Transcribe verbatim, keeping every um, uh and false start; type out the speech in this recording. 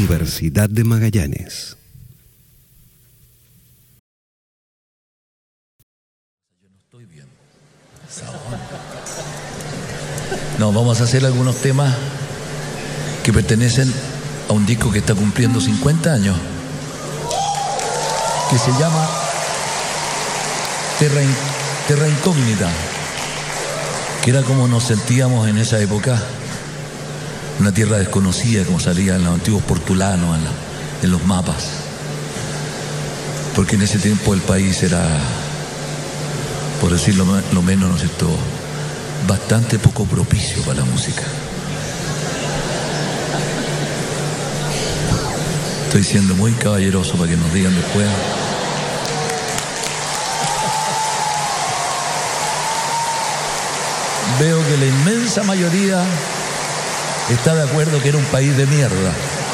Universidad de Magallanes. No, vamos a hacer algunos temas que pertenecen a un disco que está cumpliendo cincuenta años, que se llama Terra, Terra Incógnita, que era como nos sentíamos en esa época, una tierra desconocida, como salía en los antiguos portulanos, en, la, en los mapas, porque en ese tiempo el país era, por decirlo lo menos, ¿no es cierto?, bastante poco propicio para la música. Estoy siendo muy caballeroso para que nos digan después. Veo que la inmensa mayoría está de acuerdo que era un país de mierda.